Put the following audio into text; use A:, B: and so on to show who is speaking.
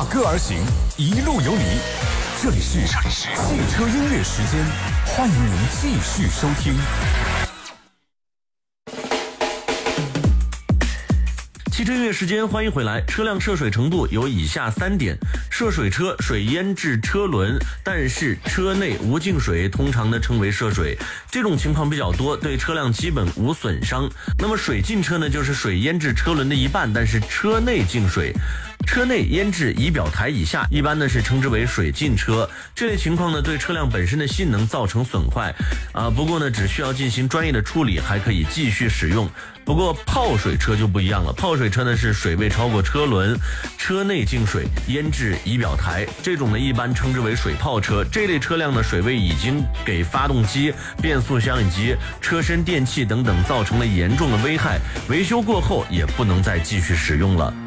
A: 踏歌而行，一路有你。这里是汽车音乐时间，欢迎您继续收听。
B: 汽车音乐时间，欢迎回来。车辆涉水程度有以下3点：涉水车，水淹至车轮，但是车内无进水，通常呢称为涉水。这种情况比较多，对车辆基本无损伤。那么水进车呢，就是水淹至车轮的一半，但是车内进水。车内淹至仪表台以下，一般呢是称之为水进车。这类情况呢，对车辆本身的性能造成损坏，不过呢，只需要进行专业的处理，还可以继续使用。不过泡水车就不一样了，泡水车呢是水位超过车轮，车内进水，淹至仪表台，这种呢一般称之为水泡车。这类车辆呢水位已经给发动机、变速箱以及车身电器等等造成了严重的危害，维修过后也不能再继续使用了。